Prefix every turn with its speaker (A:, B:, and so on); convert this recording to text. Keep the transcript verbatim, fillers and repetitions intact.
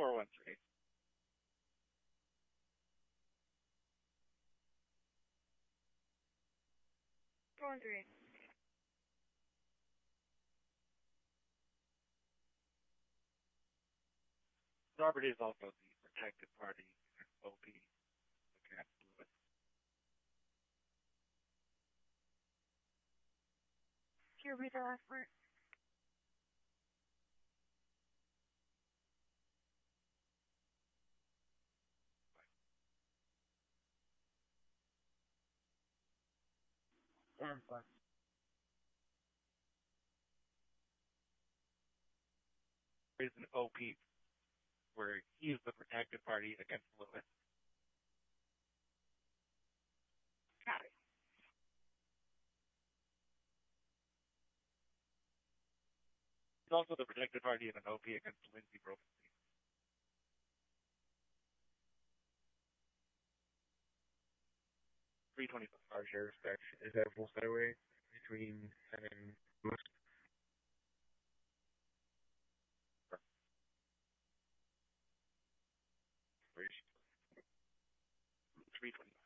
A: four one three.
B: four one three.
A: Robert is also the protected party against O P against Lewis.
B: Can you read the last part?
C: And fuck.
A: There is an O P where he is the protected party against Lewis.
B: Got it.
A: He's also the protected party in an O P against Lindsay Broken. three twenty-five.
C: Our sheriff's section is that full skyway between ten and West.
A: three twenty-five.